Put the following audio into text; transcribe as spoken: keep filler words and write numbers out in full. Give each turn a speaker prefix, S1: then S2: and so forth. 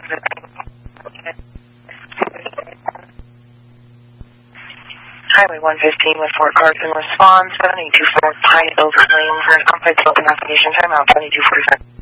S1: Highway one fifteen with Fort Carson response, seven eight two four Pine Oak Lane for an on-site open application, timeout twenty-two forty-five.